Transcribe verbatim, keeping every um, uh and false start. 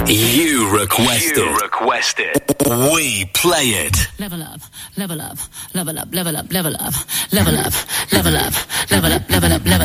You request you it. request it. We play it. Level up, level up, level up, level up, level up, level up, level up, level up, level up, level up, level